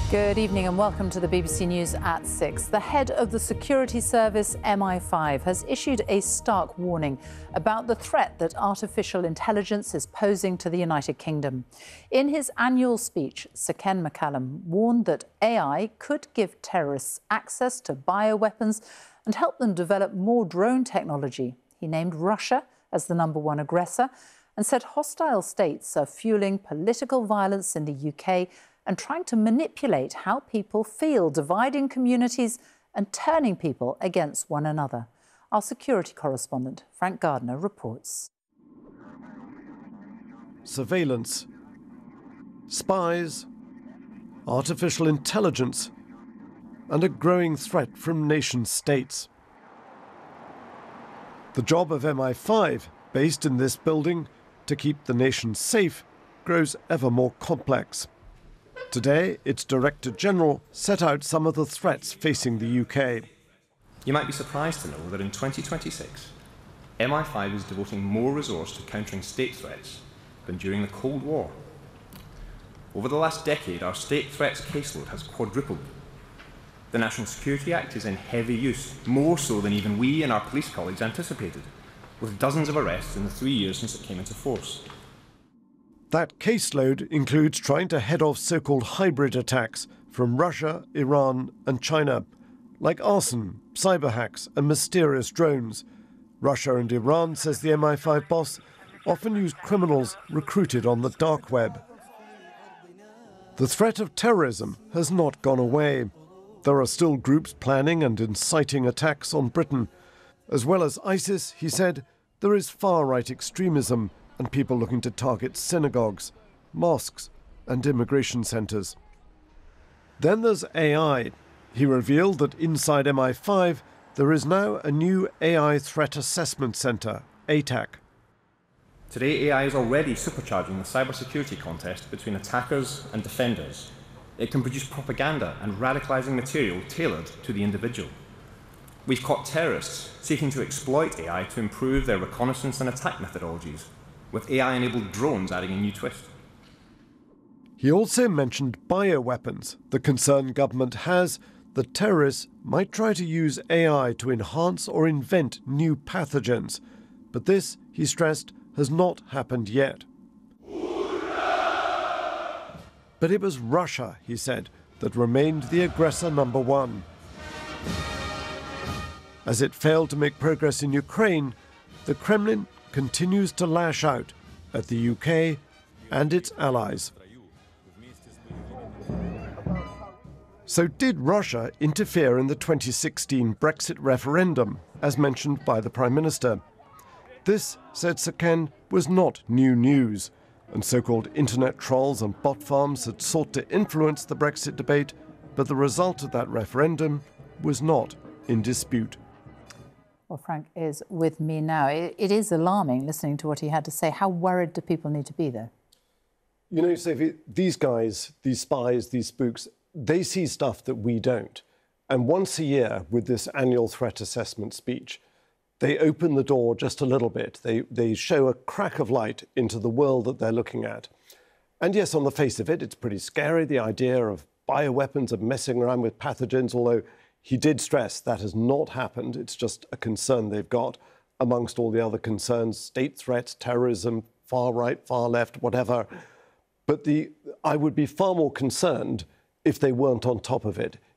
Good evening and welcome to the BBC News at 6. The head of the security service MI5 has issued a stark warning about the threat that artificial intelligence is posing to the United Kingdom. In his annual speech, Sir Ken McCallum warned that AI could give terrorists access to bioweapons and help them develop more drone technology. He named Russia as the #1 aggressor and said hostile states are fueling political violence in the UK and trying to manipulate how people feel, dividing communities and turning people against one another. Our security correspondent, Frank Gardner, reports. Surveillance, spies, artificial intelligence, and a growing threat from nation-states. The job of MI5, based in this building to keep the nation safe, grows ever more complex. Today, its Director General set out some of the threats facing the UK. You might be surprised to know that in 2026, MI5 is devoting more resource to countering state threats than during the Cold War. Over the last decade, our state threats caseload has quadrupled. The National Security Act is in heavy use, more so than even we and our police colleagues anticipated, with dozens of arrests in the 3 years since it came into force. That caseload includes trying to head off so-called hybrid attacks from Russia, Iran and China, like arson, cyber hacks and mysterious drones. Russia and Iran, says the MI5 boss, often use criminals recruited on the dark web. The threat of terrorism has not gone away. There are still groups planning and inciting attacks on Britain. As well as ISIS, he said, there is far-right extremism and people looking to target synagogues, mosques and immigration centres. Then there's AI. He revealed that inside MI5 there is now a new AI Threat Assessment Centre, ATAC. Today, AI is already supercharging the cybersecurity contest between attackers and defenders. It can produce propaganda and radicalising material tailored to the individual. We've caught terrorists seeking to exploit AI to improve their reconnaissance and attack methodologies, with AI-enabled drones adding a new twist. He also mentioned bioweapons. The concern government has that terrorists might try to use AI to enhance or invent new pathogens. But this, he stressed, has not happened yet. But it was Russia, he said, that remained the aggressor #1. As it failed to make progress in Ukraine, the Kremlin continues to lash out at the UK and its allies. So did Russia interfere in the 2016 Brexit referendum, as mentioned by the Prime Minister? This, said Sir Ken, was not new news, and so-called internet trolls and bot farms had sought to influence the Brexit debate, but the result of that referendum was not in dispute. Well, Frank is with me now. It is alarming listening to what he had to say. How worried do people need to be, though? You know, Sophie, these guys, these spies, these spooks, they see stuff that we don't. And once a year, with this annual threat assessment speech, they open the door just a little bit. They show a crack of light into the world that they're looking at. And yes, on the face of it, it's pretty scary, the idea of bioweapons, of messing around with pathogens, although he did stress that has not happened. It's just a concern they've got amongst all the other concerns, state threats, terrorism, far right, far left, whatever. But I would be far more concerned if they weren't on top of it,